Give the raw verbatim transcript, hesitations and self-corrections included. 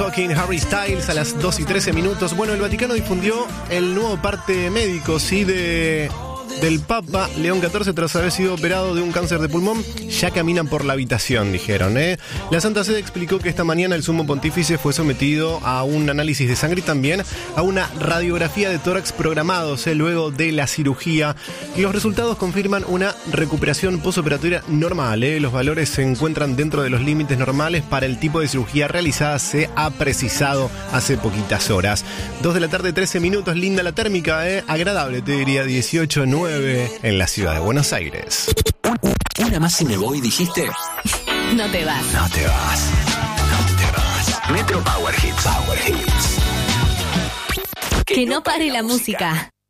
Talking, Harry Styles a las dos y trece minutos. Bueno, el Vaticano difundió el nuevo parte médico, sí, de... del Papa León catorce tras haber sido operado de un cáncer de pulmón. Ya caminan por la habitación, dijeron, ¿eh? La Santa Sede explicó que esta mañana el sumo pontífice fue sometido a un análisis de sangre y también a una radiografía de tórax programados, ¿eh? Luego de la cirugía. Y los resultados confirman una recuperación postoperatoria normal, ¿eh? Los valores se encuentran dentro de los límites normales para el tipo de cirugía realizada, se ha precisado hace poquitas horas. dos de la tarde, trece minutos, linda la térmica, ¿eh? Agradable, te diría, dieciocho nueve en la ciudad de Buenos Aires. Una más y me voy, dijiste. No te vas. No te vas. No te vas. Metro Power Hits. Power Hits. Que, que no pare la música. música.